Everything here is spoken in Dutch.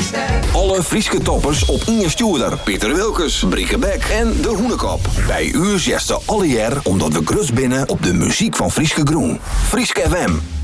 Alle Frieske toppers op Inge Stuurder, Pieter Wilkes, Brieke Beck en De Hoenekop. Bij u zegt ze alle jaar omdat we grus binnen op de muziek van Frieske Groen. Frieske FM.